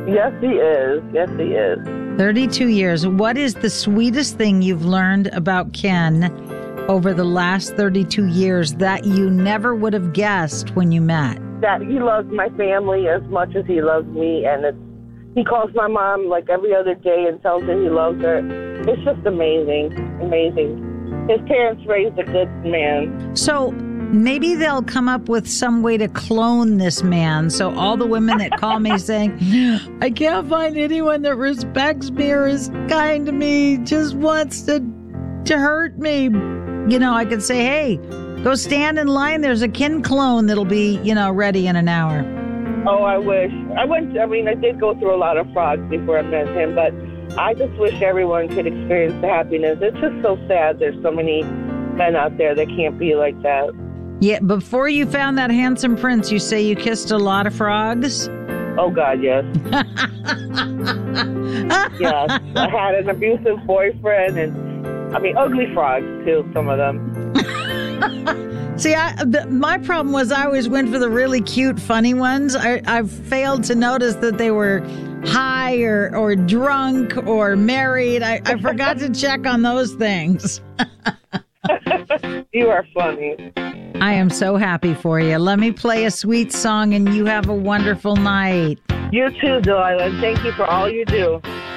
Yes, he is. Yes, he is. 32 years. What is the sweetest thing you've learned about Ken over the last 32 years that you never would have guessed when you met? That he loves my family as much as he loves me, and he calls my mom like every other day and tells her he loves her. It's just amazing, amazing. His parents raised a good man. So maybe they'll come up with some way to clone this man. So all the women that call me saying, I can't find anyone that respects me or is kind to me, just wants to hurt me. You know, I could say, hey, go stand in line. There's a Ken clone that'll be, ready in an hour. Oh, I wish. I did go through a lot of frogs before I met him, but I just wish everyone could experience the happiness. It's just so sad there's so many men out there that can't be like that. Yeah, before you found that handsome prince, you say you kissed a lot of frogs? Oh, God, yes. Yes. I had an abusive boyfriend and, ugly frogs, too, some of them. See, my problem was I always went for the really cute, funny ones. I failed to notice that they were high or drunk or married. I forgot to check on those things. You are funny. I am so happy for you. Let me play a sweet song and you have a wonderful night. You too, Delilah. Thank you for all you do.